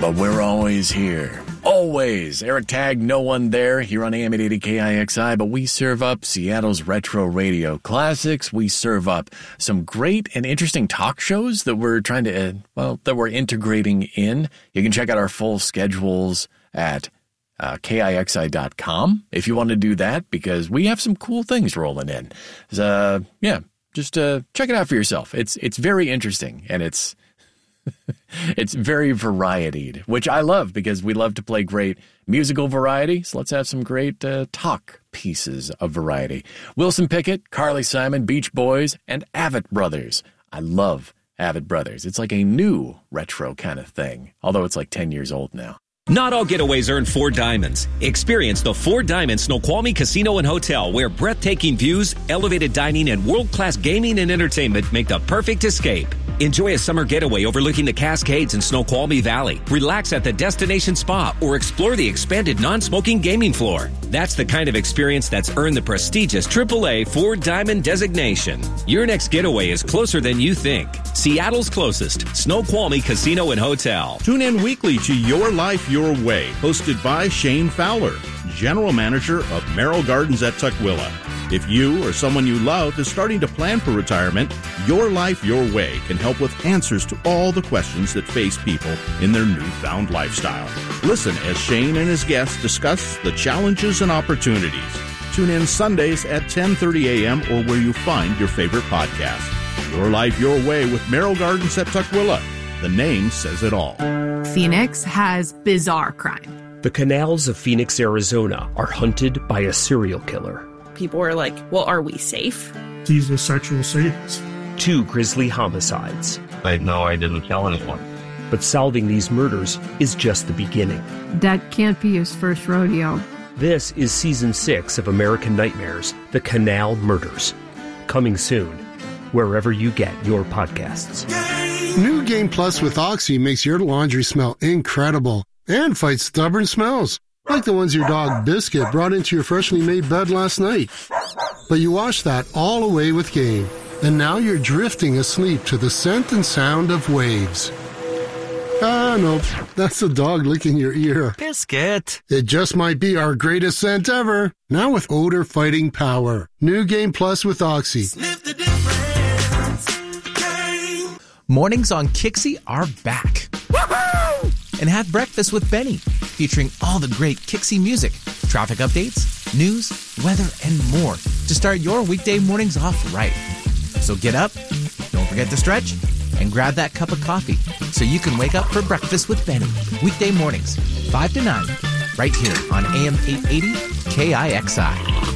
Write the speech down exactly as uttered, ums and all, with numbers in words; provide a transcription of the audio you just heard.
but we're always here. Always. Eric Tag, no one there here on A M eight eighty K I X I, but we serve up Seattle's retro radio classics. We serve up some great and interesting talk shows that we're trying to, uh, well, that we're integrating in. You can check out our full schedules at uh, K I X I dot com if you want to do that, because we have some cool things rolling in. Uh, yeah, just uh, check it out for yourself. It's it's very interesting, and it's it's very varietied, which I love because we love to play great musical variety. So let's have some great uh, talk pieces of variety. Wilson Pickett, Carly Simon, Beach Boys, and Avett Brothers. I love Avett Brothers. It's like a new retro kind of thing, although it's like ten years old now. Not all getaways earn four diamonds. Experience the Four Diamonds Snoqualmie Casino and Hotel, where breathtaking views, elevated dining, and world-class gaming and entertainment make the perfect escape. Enjoy a summer getaway overlooking the Cascades in Snoqualmie Valley. Relax at the Destination Spa or explore the expanded non-smoking gaming floor. That's the kind of experience that's earned the prestigious triple A Four Diamond designation. Your next getaway is closer than you think. Seattle's closest, Snoqualmie Casino and Hotel. Tune in weekly to Your Life Your Way, hosted by Shane Fowler, General Manager of Merrill Gardens at Tukwila. If you or someone you love is starting to plan for retirement, Your Life Your Way can help with answers to all the questions that face people in their newfound lifestyle. Listen as Shane and his guests discuss the challenges and opportunities. Tune in Sundays at ten thirty a.m. or where you find your favorite podcast. Your Life Your Way with Merrill Gardens at Tukwila. The name says it all. Phoenix has bizarre crime. The canals of Phoenix, Arizona are hunted by a serial killer. People were like, well, are we safe? He's a sexual sadist. Two grisly homicides. I know I didn't kill anyone. But solving these murders is just the beginning. That can't be his first rodeo. This is Season six of American Nightmares, The Canal Murders. Coming soon, wherever you get your podcasts. New Game Plus with Oxy makes your laundry smell incredible and fights stubborn smells, like the ones your dog Biscuit brought into your freshly made bed last night. But you washed that all away with Game, and now you're drifting asleep to the scent and sound of waves. Ah, no, that's the dog licking your ear. Biscuit. It just might be our greatest scent ever, now with odor-fighting power. New Game Plus with Oxy. Sniff the difference. Game. Mornings on Kixie are back. Woohoo! And have breakfast with Benny, featuring all the great Kixie music, traffic updates, news, weather, and more to start your weekday mornings off right. So get up, don't forget to stretch, and grab that cup of coffee so you can wake up for breakfast with Benny. Weekday mornings, five to nine, right here on A M eight eighty K I X I.